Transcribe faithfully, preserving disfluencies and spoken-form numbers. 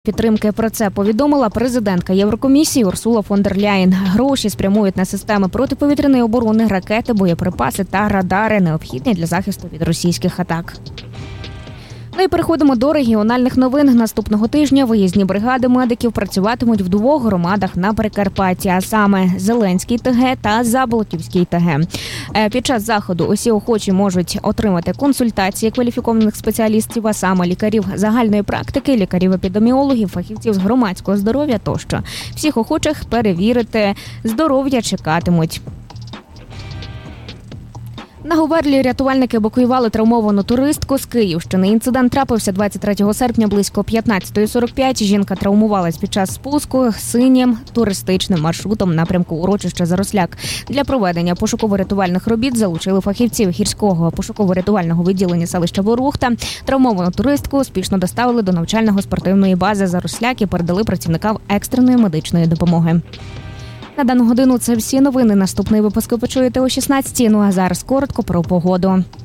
Підтримки про це повідомила президентка Єврокомісії Урсула фон дер Ляєн. Гроші спрямують на системи протиповітряної оборони, ракети, боєприпаси та радари, необхідні для захисту від російських атак. Ну і переходимо до регіональних новин. Наступного тижня виїзні бригади медиків працюватимуть в двох громадах на Прикарпатті, а саме Зеленський ТГ та Заболотівський ТГ. Під час заходу усі охочі можуть отримати консультації кваліфікованих спеціалістів, а саме лікарів загальної практики, лікарів-епідеміологів, фахівців з громадського здоров'я тощо. Всіх охочих перевірити здоров'я чекатимуть. На Говерлі рятувальники евакуювали травмовану туристку з Київщини. Інцидент трапився двадцять третього серпня близько п'ятнадцята сорок п'ять. Жінка травмувалась під час спуску синім туристичним маршрутом напрямку урочища Заросляк. Для проведення пошуково-рятувальних робіт залучили фахівців гірського пошуково-рятувального відділення селища Ворохта. Травмовану туристку успішно доставили до навчально-спортивної бази Заросляк і передали працівникам екстреної медичної допомоги. На дану годину це всі новини. Наступний випуск ви почуєте о шістнадцятій. Ну а зараз коротко про погоду.